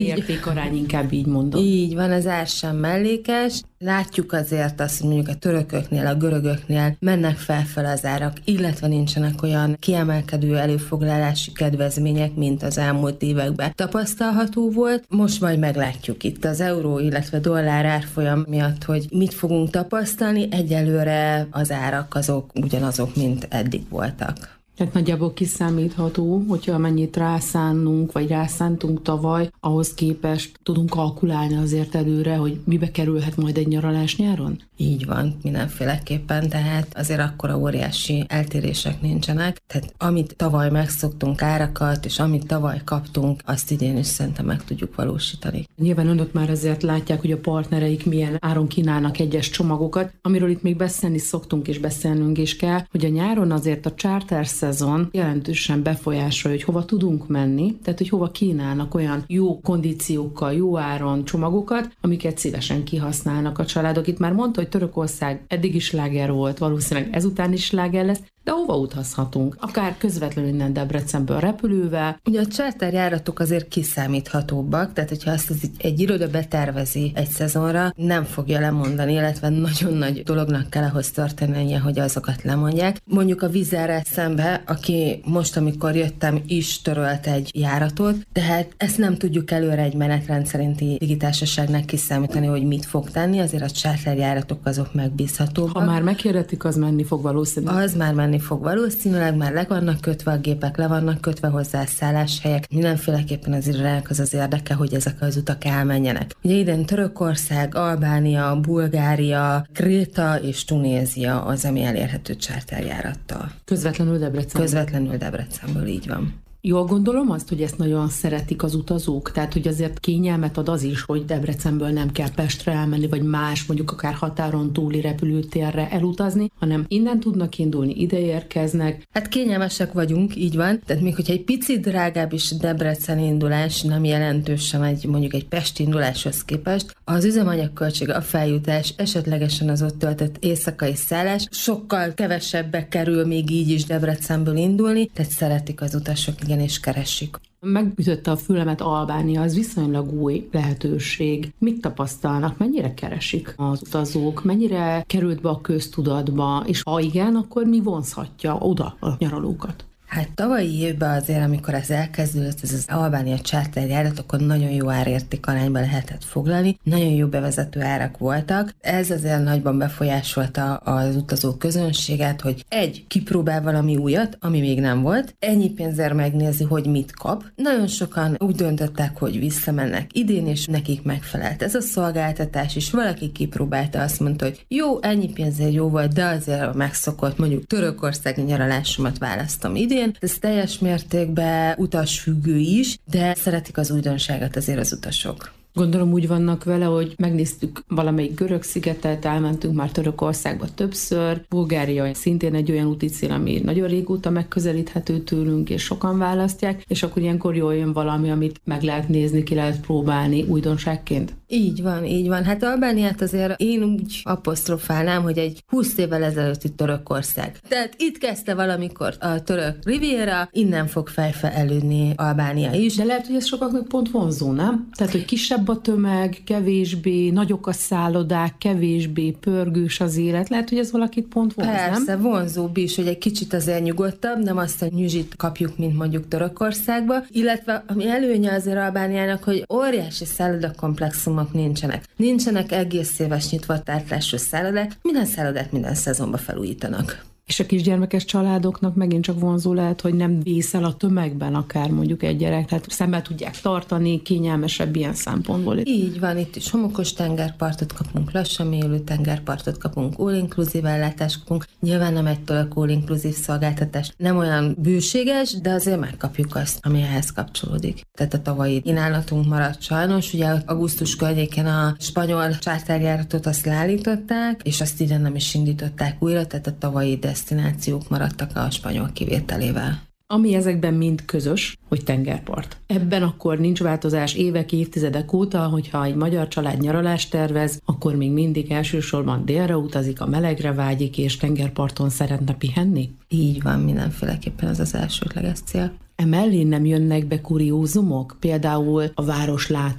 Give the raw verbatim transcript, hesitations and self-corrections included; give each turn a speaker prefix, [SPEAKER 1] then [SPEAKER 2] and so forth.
[SPEAKER 1] Értékarány, inkább így mondom.
[SPEAKER 2] Így van, az ár sem mellékes. Látjuk azért azt, hogy mondjuk a törököknél, a görögöknél mennek felfel az árak, illetve nincsenek olyan kiemelkedő előfoglalási kedvezmények, mint az elmúlt években tapasztalható volt. Most majd meglátjuk itt az euró, illetve dollár árfolyam miatt, hogy mit fogunk tapasztalni. Egyelőre az árak azok ugyanazok, mint eddig voltak.
[SPEAKER 1] Tehát nagyjából kiszámítható, hogyha mennyit rászánnunk, vagy rászántunk tavaly, ahhoz képest tudunk kalkulálni azért előre, hogy mibe kerülhet majd egy nyaralás nyáron?
[SPEAKER 2] Így van, mindenféleképpen, tehát azért akkora óriási eltérések nincsenek. Tehát amit tavaly megszoktunk árakat, és amit tavaly kaptunk, azt idén is szerintem meg tudjuk valósítani.
[SPEAKER 1] Nyilván önök már azért látják, hogy a partnereik milyen áron kínálnak egyes csomagokat, amiről itt még beszélni szoktunk, és beszélnünk is kell, hogy a nyáron azért a charter szezon jelentősen befolyásolja, hogy hova tudunk menni, tehát hogy hova kínálnak olyan jó kondíciókkal, jó áron csomagokat, amiket szívesen kihasználnak a családok. Itt már mondta, hogy Törökország eddig is sláger volt, valószínűleg ezután is sláger lesz, de hova utazhatunk? Akár közvetlenül innen Debrecenből repülővel.
[SPEAKER 2] Ugye a charterjáratok azért kiszámíthatóbbak, tehát hogyha azt egy, egy iroda betervezi egy szezonra, nem fogja lemondani, illetve nagyon nagy dolognak kell ahhoz történnie, hogy azokat lemondják. Mondjuk a Vizerrel szembe, aki most, amikor jöttem, is törölt egy járatot, tehát ezt nem tudjuk előre egy menetrend szerinti digitársaságnak kiszámítani, hogy mit fog tenni, azért a charterjáratok azok megbízhatóbbak.
[SPEAKER 1] Ha már meghirdetik, az menni fog valószínűleg.
[SPEAKER 2] Az már menni fog valószínűleg, már le vannak kötve a gépek, le vannak kötve hozzá szálláshelyek. Mindenféleképpen az irodának az az érdeke, hogy ezek az utak elmenjenek. Ugye idén Törökország, Albánia, Bulgária, Kréta és Tunézia az, ami elérhető charterjárattal.
[SPEAKER 1] Közvetlenül Debrecenből.
[SPEAKER 2] Közvetlenül Debrecenből, így van.
[SPEAKER 1] Jól gondolom azt, hogy ezt nagyon szeretik az utazók, tehát hogy azért kényelmet ad az is, hogy Debrecenből nem kell Pestre elmenni, vagy más, mondjuk akár határon túli repülőtérre elutazni, hanem innen tudnak indulni, ide érkeznek.
[SPEAKER 2] Hát kényelmesek vagyunk, így van, tehát még hogyha egy picit drágább is Debrecen indulás, nem jelentősen egy mondjuk egy pesti induláshoz képest, az üzemanyagköltsége, a feljutás, esetlegesen az ott töltött éjszakai szállás sokkal kevesebbe kerül még így is Debrecenből indulni, tehát szeretik az utasok, és keresik.
[SPEAKER 1] Megütötte a fülemet Albánia, az viszonylag új lehetőség. Mit tapasztalnak, mennyire keresik az utazók, mennyire került be a köztudatba, és ha igen, akkor mi vonzhatja oda a nyaralókat?
[SPEAKER 2] Hát tavalyi évben azért, amikor ez elkezdődött, ez az Albánia charterjárat, akkor nagyon jó árérték arányba lehetett foglalni, nagyon jó bevezető árak voltak. Ez azért nagyban befolyásolta az utazó közönséget, hogy egy, kipróbál valami újat, ami még nem volt, ennyi pénzért megnézi, hogy mit kap. Nagyon sokan úgy döntöttek, hogy visszamennek idén, és nekik megfelelt ez a szolgáltatás, és valaki kipróbálta, azt mondta, hogy jó, ennyi pénzért jó volt, de azért megszokott, mondjuk törökországi nyaralásomat választom idén. Ez teljes mértékben utasfüggő is, de szeretik az újdonságot azért az utasok.
[SPEAKER 1] Gondolom úgy vannak vele, hogy megnéztük valamelyik görög szigetet, elmentünk már Törökországba többször, Bulgária szintén egy olyan úti cél, ami nagyon régóta megközelíthető tőlünk, és sokan választják, és akkor ilyenkor jól jön valami, amit meg lehet nézni, ki lehet próbálni újdonságként.
[SPEAKER 2] Így van, így van. Hát Albániát azért én úgy apostrofálnám, hogy egy húsz évvel ezelőtti Törökország. Tehát itt kezdte valamikor a török riviera, innen fog fejlődni Albánia is.
[SPEAKER 1] De lehet, hogy ez sokaknak pont vonzó, nem? Tehát, hogy kisebb a tömeg, kevésbé nagyok a szállodák, kevésbé pörgős az élet. Lehet, hogy ez valakit pont vonz,
[SPEAKER 2] Persze,
[SPEAKER 1] nem?
[SPEAKER 2] vonzóbb is, hogy egy kicsit azért nyugodtabb, nem azt a nyüzsit kapjuk, mint mondjuk Törökországba, illetve ami előnye azért Albániának, hogy óriási szállodakomplexumok nincsenek. Nincsenek egész éves nyitva átlású szállodák, minden szállodát minden szezonban felújítanak.
[SPEAKER 1] És a kisgyermekes családoknak megint csak vonzó lehet, hogy nem vészel a tömegben akár mondjuk egy gyerek, tehát szembe tudják tartani, kényelmesebb ilyen szempontból.
[SPEAKER 2] Így van, itt is homokos tengerpartot kapunk, lassan mélyülő tengerpartot kapunk, all-inclusive ellátást kapunk. Nyilván nem egy tölök all-inclusive szolgáltatás, nem olyan bőséges, de azért megkapjuk azt, ami ehhez kapcsolódik. Tehát a tavalyi kínálatunk maradt sajnos, ugye augusztus környékén a spanyol charterjáratot azt leállították, és azt ide nem is indították újra, tehát a tavalyi desztinációk maradtak a spanyol kivételével.
[SPEAKER 1] Ami ezekben mind közös, hogy tengerpart. Ebben akkor nincs változás évek, évtizedek óta, hogyha egy magyar család nyaralást tervez, akkor még mindig elsősorban délre utazik, a melegre vágyik, és tengerparton szeretne pihenni?
[SPEAKER 2] Így van, mindenféleképpen ez az elsődleges cél.
[SPEAKER 1] emellé nem jönnek be kuriózumok? Például a város